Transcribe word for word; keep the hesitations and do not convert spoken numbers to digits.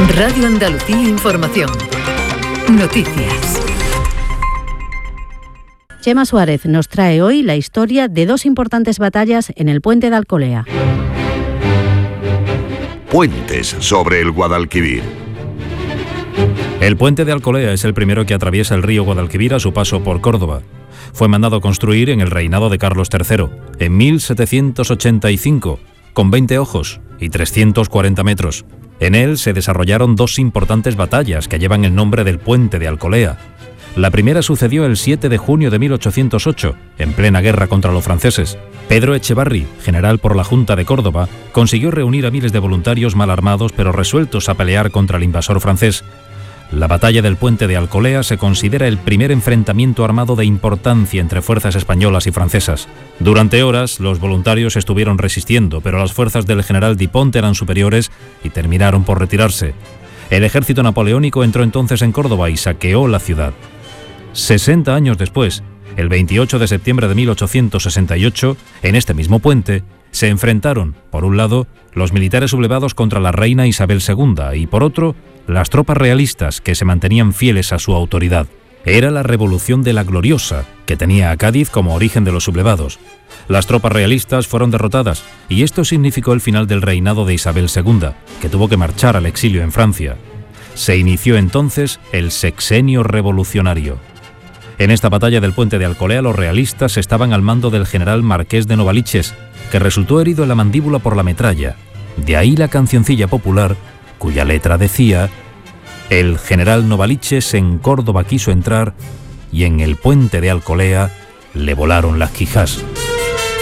Radio Andalucía Información. Noticias. Chema Suárez nos trae hoy la historia de dos importantes batallas en el puente de Alcolea. Puentes sobre el Guadalquivir. El puente de Alcolea es el primero que atraviesa el río Guadalquivir a su paso por Córdoba. Fue mandado construir en el reinado de Carlos tercero, en mil setecientos ochenta y cinco, con veinte ojos y trescientos cuarenta metros. En él se desarrollaron dos importantes batallas que llevan el nombre del puente de Alcolea. La primera sucedió el siete de junio de mil ochocientos ocho, en plena guerra contra los franceses. Pedro Echevarri, general por la Junta de Córdoba, consiguió reunir a miles de voluntarios mal armados pero resueltos a pelear contra el invasor francés. La batalla del puente de Alcolea se considera el primer enfrentamiento armado de importancia entre fuerzas españolas y francesas. Durante horas, los voluntarios estuvieron resistiendo, pero las fuerzas del general Dupont eran superiores y terminaron por retirarse. El ejército napoleónico entró entonces en Córdoba y saqueó la ciudad. sesenta años después, el veintiocho de septiembre de mil ochocientos sesenta y ocho, en este mismo puente, se enfrentaron, por un lado, los militares sublevados contra la reina Isabel segunda y, por otro, las tropas realistas que se mantenían fieles a su autoridad. Era la Revolución de la Gloriosa, que tenía a Cádiz como origen de los sublevados. Las tropas realistas fueron derrotadas y esto significó el final del reinado de Isabel segunda, que tuvo que marchar al exilio en Francia. Se inició entonces el sexenio revolucionario. En esta batalla del puente de Alcolea los realistas estaban al mando del general Marqués de Novaliches, que resultó herido en la mandíbula por la metralla. De ahí la cancioncilla popular, cuya letra decía: el general Novaliches en Córdoba quiso entrar y en el puente de Alcolea le volaron las quijas.